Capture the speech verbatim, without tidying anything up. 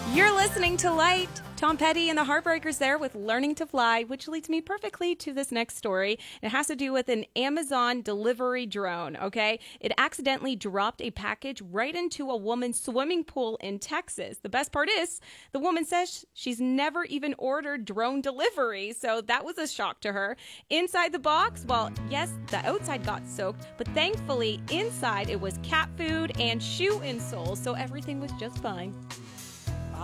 You're listening to Light. Tom Petty and the Heartbreakers there with Learning to Fly, which leads me perfectly to this next story. It has to do with an Amazon delivery drone, okay? It accidentally dropped a package right into a woman's swimming pool in Texas. The best part is, the woman says she's never even ordered drone delivery, so that was a shock to her. Inside the box, well, yes, the outside got soaked, but thankfully inside it was cat food and shoe insoles, so everything was just fine.